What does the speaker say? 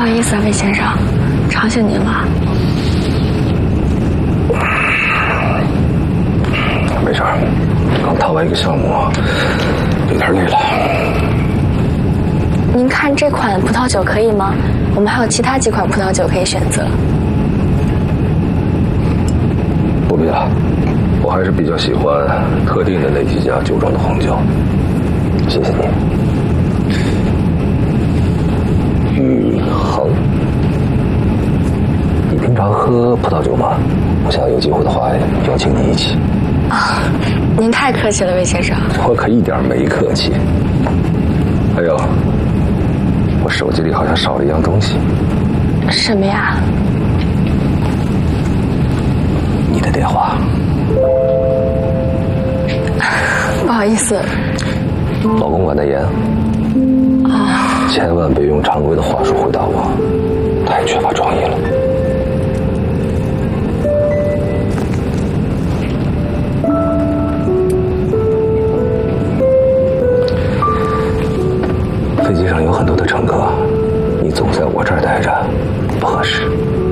好意思啊，魏先生，吵醒您了。 没事儿，刚谈完一个项目，有点累了。 您看这款葡萄酒可以吗？我们还有其他几款葡萄酒可以选择。 不必了，我还是比较喜欢特定的那几家酒庄的红酒。谢谢你。宇恒，你平常喝葡萄酒吗？我想有机会的话，邀请你一起。 啊，您太客气了，魏先生。 我可一点没客气。还有，我手机里好像少了一样东西。 什么呀？ 你的电话。 不好意思。 老公管得严。啊，千万别用常规的话术回答我，太缺乏创意了。飞机上有很多的乘客，你总在我这儿待着，不合适。